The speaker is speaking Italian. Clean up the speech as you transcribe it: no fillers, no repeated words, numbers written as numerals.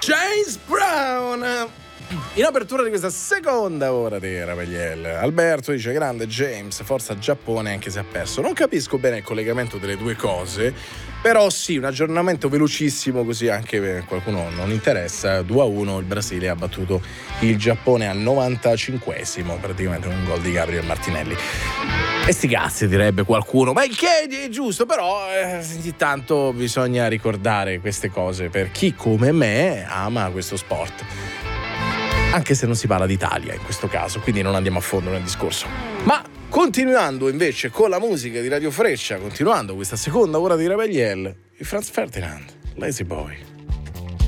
James Brown in apertura di questa seconda ora di Ravelliel. Alberto dice: grande James, forza Giappone anche se ha perso. Non capisco bene il collegamento delle due cose, però sì, un aggiornamento velocissimo, così anche per qualcuno non interessa. 2-1 il Brasile ha battuto il Giappone al 95esimo, praticamente un gol di Gabriel Martinelli. E sti cazzi, direbbe qualcuno, ma il che è giusto, però ogni tanto bisogna ricordare queste cose per chi come me ama questo sport, anche se non si parla d'Italia in questo caso, quindi non andiamo a fondo nel discorso. Ma continuando invece con la musica di Radio Freccia, continuando questa seconda ora di Ravelliel, il Franz Ferdinand, Lazy Boy.